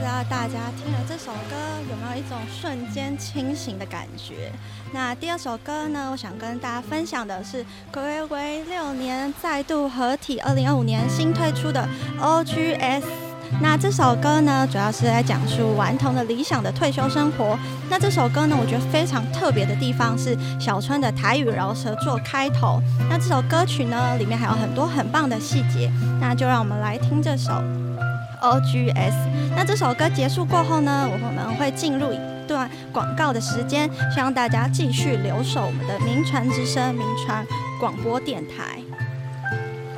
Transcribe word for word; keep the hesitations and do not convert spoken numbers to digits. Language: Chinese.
道大家听了这首歌有没有一种瞬间清醒的感觉？那第二首歌呢，我想跟大家分享的是暌违六年再度合体，二零二五年新推出的 O G S。那这首歌呢，主要是在讲述顽童的理想的退休生活。那这首歌呢，我觉得非常特别的地方是小春的台语饶舌做开头。那这首歌曲呢，里面还有很多很棒的细节。那就让我们来听这首 O G S。那这首歌结束过后呢，我们会进入一段广告的时间，希望大家继续留守我们的名传之声、名传广播电台。